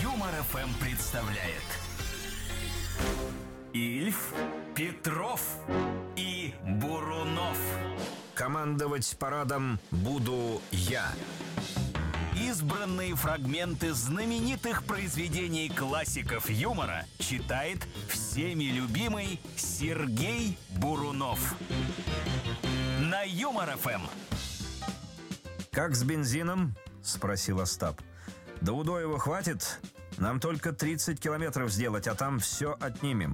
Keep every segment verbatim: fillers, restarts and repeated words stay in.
Юмор эф эм представляет Ильф, Петров и Бурунов. Командовать парадом буду я. Избранные фрагменты знаменитых произведений классиков юмора читает всеми любимый Сергей Бурунов. На Юмор эф эм. «Как с бензином?» — спросил Остап. «До Удоева хватит? Нам только тридцать километров сделать, а там все отнимем».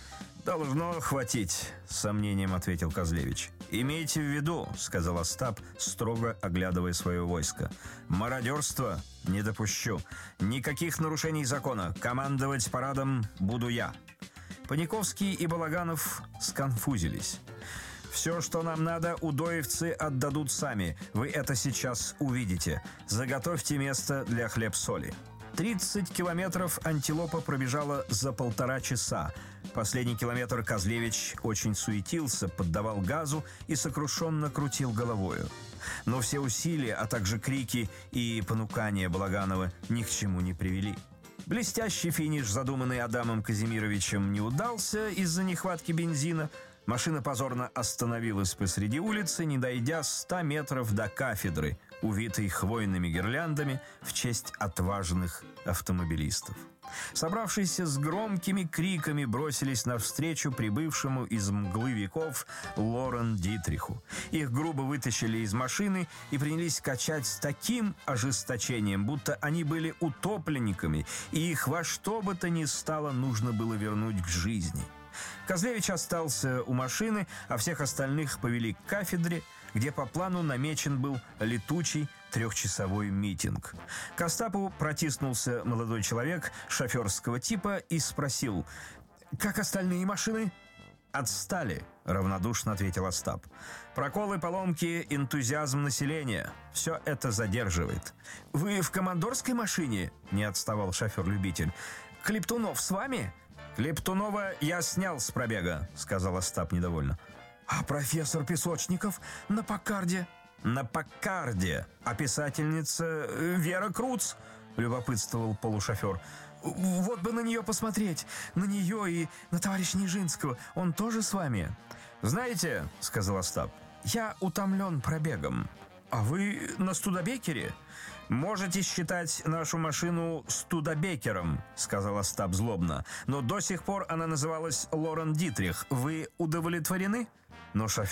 «Должно хватить», — с сомнением ответил Козлевич. «Имейте в виду», — сказал Остап, строго оглядывая свое войско. «Мародерство не допущу. Никаких нарушений закона. Командовать парадом буду я». Паниковский и Балаганов сконфузились. «Все, что нам надо, удоевцы отдадут сами. Вы это сейчас увидите. Заготовьте место для хлеб-соли». тридцать километров антилопа пробежала за полтора часа. Последний километр Козлевич очень суетился, поддавал газу и сокрушенно крутил головою. Но все усилия, а также крики и понукания Балаганова ни к чему не привели. Блестящий финиш, задуманный Адамом Казимировичем, не удался из-за нехватки бензина. Машина позорно остановилась посреди улицы, не дойдя ста метров до кафедры, увитой хвойными гирляндами в честь отважных автомобилистов. Собравшиеся с громкими криками бросились навстречу прибывшему из мглы веков Лорен Дитриху. Их грубо вытащили из машины и принялись качать с таким ожесточением, будто они были утопленниками, и их во что бы то ни стало нужно было вернуть к жизни. Козлевич остался у машины, а всех остальных повели к кафедре, где по плану намечен был летучий трехчасовой митинг. К Остапу протиснулся молодой человек шоферского типа и спросил: «Как остальные машины?» «Отстали», — равнодушно ответил Остап. «Проколы, поломки, энтузиазм населения — все это задерживает». «Вы в командорской машине?» — не отставал шофер-любитель. «Клептунов с вами?» «Клептунова я снял с пробега», — сказал Остап недовольно. «А профессор Песочников на Паккарде?» «На Паккарде. А писательница Вера Круц?» — любопытствовал полушофер. «Вот бы на нее посмотреть, на нее и на товарища Нижинского. Он тоже с вами?» «Знаете, — сказал Остап, — я утомлен пробегом». «А вы на Студебекере?» «Можете считать нашу машину Студебекером», — сказал Остап злобно. «Но до сих пор она называлась Лорен Дитрих. Вы удовлетворены?» Но шофер